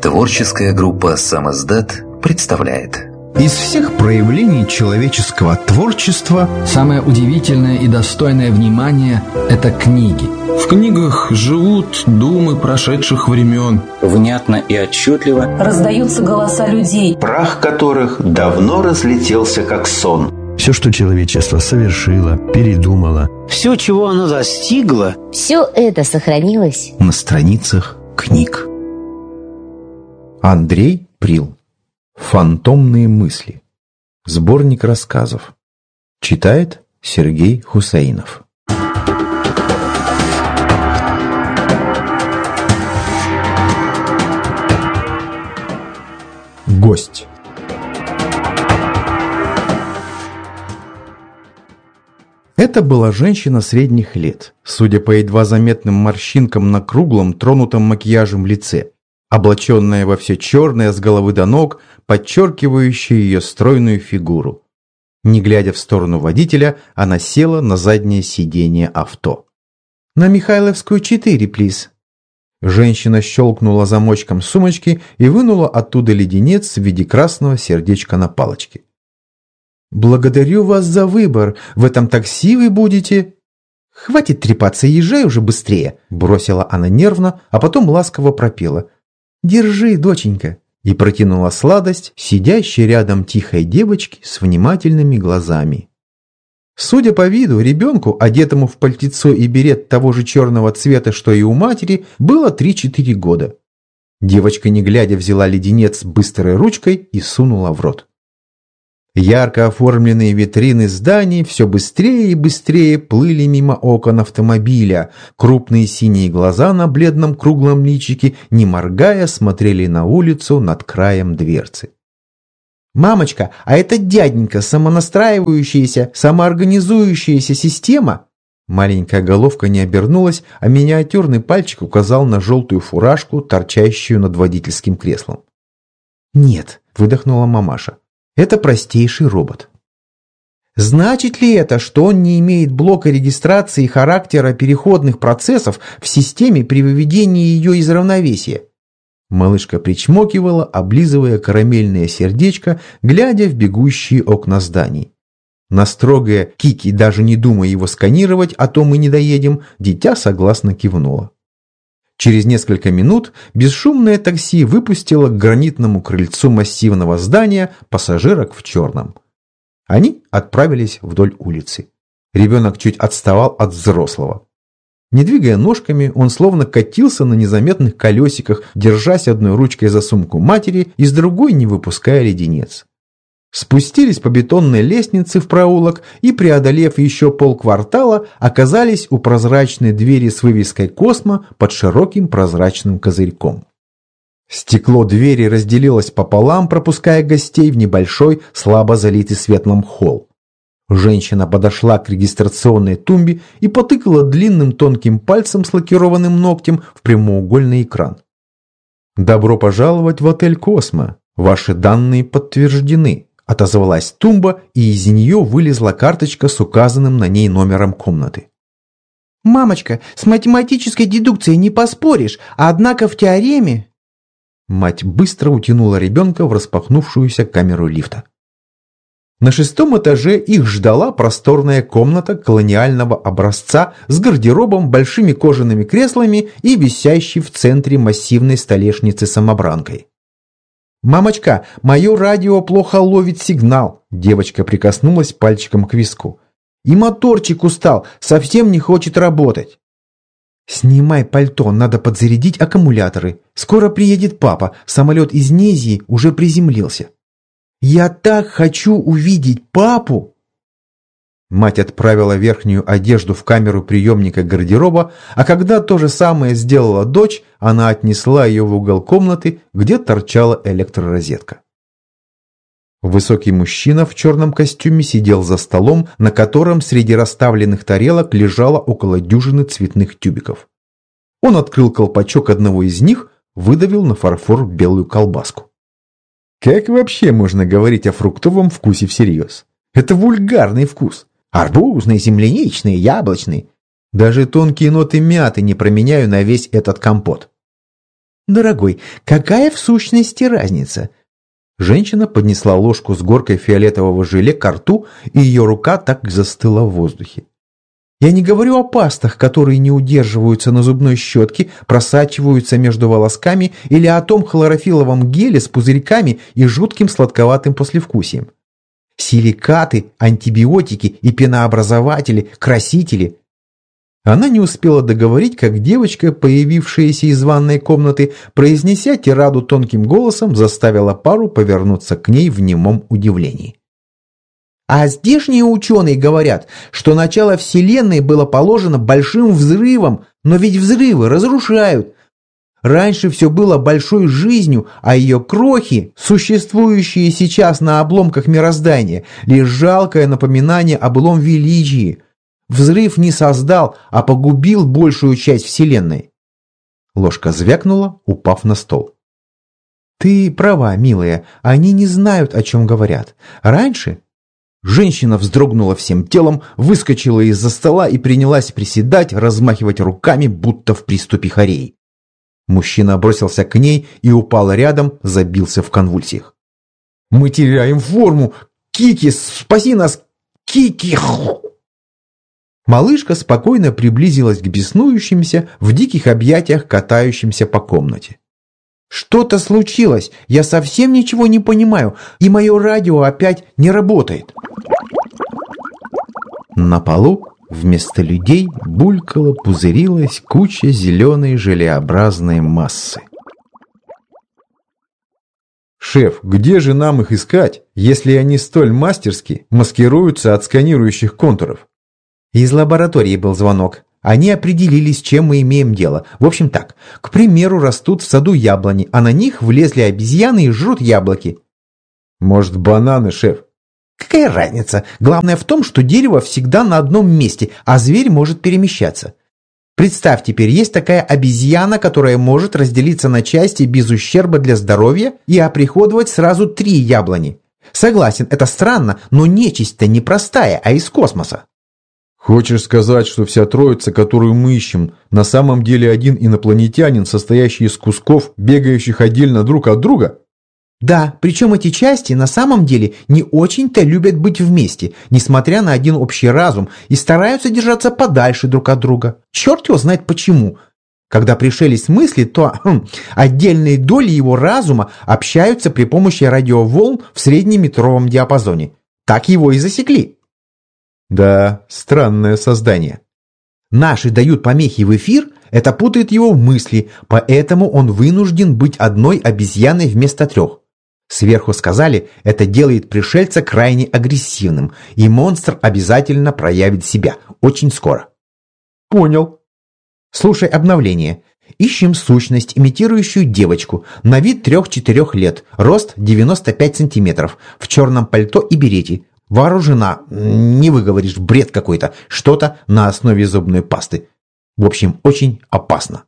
Творческая группа «Самиздат» представляет. Из всех проявлений человеческого творчества самое удивительное и достойное внимания – это книги. В книгах живут думы прошедших времен. Внятно и отчетливо раздаются голоса людей, прах которых давно разлетелся как сон. Все, что человечество совершило, передумало, все, чего оно достигло, все это сохранилось на страницах книг. Андрей Прил. «Фантомные мысли». Сборник рассказов. Читает Сергей Хусейнов. Гость. Это была женщина средних лет, судя по едва заметным морщинкам на круглом, тронутом макияжем лице, облаченная во все черное с головы до ног, подчеркивающее ее стройную фигуру. Не глядя в сторону водителя, она села на заднее сиденье авто. «На Михайловскую 4, плиз». Женщина щелкнула замочком сумочки и вынула оттуда леденец в виде красного сердечка на палочке. «Благодарю вас за выбор. В этом такси вы будете...» «Хватит трепаться, езжай уже быстрее», – бросила она нервно, а потом ласково пропела. «Держи, доченька», и протянула сладость сидящей рядом тихой девочке с внимательными глазами. Судя по виду, ребенку, одетому в пальтецо и берет того же черного цвета, что и у матери, было 3-4 года. Девочка, не глядя, взяла леденец быстрой ручкой и сунула в рот. Ярко оформленные витрины зданий все быстрее и быстрее плыли мимо окон автомобиля. Крупные синие глаза на бледном круглом личике, не моргая, смотрели на улицу над краем дверцы. «Мамочка, а это дяденька, самонастраивающаяся, самоорганизующаяся система?» Маленькая головка не обернулась, а миниатюрный пальчик указал на желтую фуражку, торчащую над водительским креслом. «Нет», – выдохнула мамаша. Это простейший робот. Значит ли это, что он не имеет блока регистрации характера переходных процессов в системе при выведении ее из равновесия? Малышка причмокивала, облизывая карамельное сердечко, глядя в бегущие окна зданий. На строгое «Кики, даже не думай его сканировать, а то мы не доедем», дитя согласно кивнуло. Через несколько минут бесшумное такси выпустило к гранитному крыльцу массивного здания пассажирок в черном. Они отправились вдоль улицы. Ребенок чуть отставал от взрослого. Не двигая ножками, он словно катился на незаметных колесиках, держась одной ручкой за сумку матери и с другой не выпуская леденец. Спустились по бетонной лестнице в проулок и, преодолев еще полквартала, оказались у прозрачной двери с вывеской «Космо» под широким прозрачным козырьком. Стекло двери разделилось пополам, пропуская гостей в небольшой, слабо залитый светлым холл. Женщина подошла к регистрационной тумбе и потыкала длинным тонким пальцем с лакированным ногтем в прямоугольный экран. «Добро пожаловать в отель «Космо». Ваши данные подтверждены», – отозвалась тумба, и из нее вылезла карточка с указанным на ней номером комнаты. «Мамочка, с математической дедукцией не поспоришь, однако в теореме...» Мать быстро утянула ребенка в распахнувшуюся камеру лифта. На 6-м этаже их ждала просторная комната колониального образца с гардеробом, большими кожаными креслами и висящей в центре массивной столешницы-самобранкой. «Мамочка, мое радио плохо ловит сигнал», – девочка прикоснулась пальчиком к виску. «И моторчик устал, совсем не хочет работать». «Снимай пальто, надо подзарядить аккумуляторы. Скоро приедет папа, самолет из Незии уже приземлился». «Я так хочу увидеть папу!» Мать отправила верхнюю одежду в камеру приемника гардероба, а когда то же самое сделала дочь, она отнесла ее в угол комнаты, где торчала электророзетка. Высокий мужчина в черном костюме сидел за столом, на котором среди расставленных тарелок лежало около дюжины цветных тюбиков. Он открыл колпачок одного из них, выдавил на фарфор белую колбаску. Как вообще можно говорить о фруктовом вкусе всерьез? Это вульгарный вкус. Арбузный, земляничный, яблочный. Даже тонкие ноты мяты не променяю на весь этот компот. Дорогой, какая в сущности разница? Женщина поднесла ложку с горкой фиолетового желе ко рту, и ее рука так и застыла в воздухе. Я не говорю о пастах, которые не удерживаются на зубной щетке, просачиваются между волосками, или о том хлорофилловом геле с пузырьками и жутким сладковатым послевкусием. Силикаты, антибиотики и пенообразователи, красители. Она не успела договорить, как девочка, появившаяся из ванной комнаты, произнеся тираду тонким голосом, заставила пару повернуться к ней в немом удивлении. А здешние ученые говорят, что начало Вселенной было положено большим взрывом, но ведь взрывы разрушают. Раньше все было большой жизнью, а ее крохи, существующие сейчас на обломках мироздания, лишь жалкое напоминание о былом величии. Взрыв не создал, а погубил большую часть Вселенной. Ложка звякнула, упав на стол. Ты права, милая, они не знают, о чем говорят. Раньше... Женщина вздрогнула всем телом, выскочила из-за стола и принялась приседать, размахивать руками, будто в приступе хореи. Мужчина бросился к ней и упал рядом, забился в конвульсиях. «Мы теряем форму! Кики, спаси нас! Кики!» Малышка спокойно приблизилась к беснующимся, в диких объятиях катающимся по комнате. «Что-то случилось, я совсем ничего не понимаю, и мое радио опять не работает». На полу вместо людей булькала, пузырилась куча зеленой желеобразной массы. «Шеф, где же нам их искать, если они столь мастерски маскируются от сканирующих контуров?» Из лаборатории был звонок. Они определились, с чем мы имеем дело. В общем так, к примеру, растут в саду яблони, а на них влезли обезьяны и жрут яблоки. Может, бананы, шеф? Какая разница? Главное в том, что дерево всегда на одном месте, а зверь может перемещаться. Представь теперь, есть такая обезьяна, которая может разделиться на части без ущерба для здоровья и оприходовать сразу 3 яблони. Согласен, это странно, но нечисть-то не простая, а из космоса. Хочешь сказать, что вся троица, которую мы ищем, на самом деле один инопланетянин, состоящий из кусков, бегающих отдельно друг от друга? Да, причем эти части на самом деле не очень-то любят быть вместе, несмотря на один общий разум, и стараются держаться подальше друг от друга. Черт его знает почему. Когда пришелец мыслит, то отдельные доли его разума общаются при помощи радиоволн в среднеметровом диапазоне. Так его и засекли. Да, странное создание. Наши дают помехи в эфир, это путает его в мысли, поэтому он вынужден быть одной обезьяной вместо 3. Сверху сказали, это делает пришельца крайне агрессивным, и монстр обязательно проявит себя очень скоро. Понял. Слушай обновление. Ищем сущность, имитирующую девочку, на вид 3-4 лет, рост 95 сантиметров, в черном пальто и берете. Вооружена, не выговоришь, бред какой-то, что-то на основе зубной пасты. В общем, очень опасно.